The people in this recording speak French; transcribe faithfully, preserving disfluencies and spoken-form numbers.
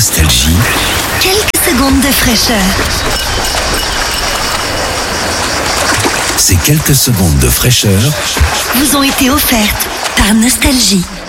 Nostalgie. Quelques secondes de fraîcheur. Ces quelques secondes de fraîcheur vous ont été offertes par Nostalgie.